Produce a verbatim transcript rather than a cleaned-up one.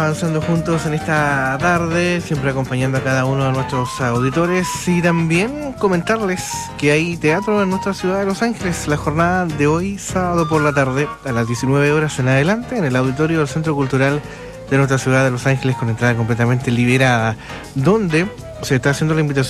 Avanzando juntos en esta tarde, siempre acompañando a cada uno de nuestros auditores y también comentarles que hay teatro en nuestra ciudad de Los Ángeles. La jornada de hoy, sábado por la tarde, a las diecinueve horas en adelante, en el auditorio del Centro Cultural de nuestra ciudad de Los Ángeles, con entrada completamente liberada, donde se está haciendo la invitación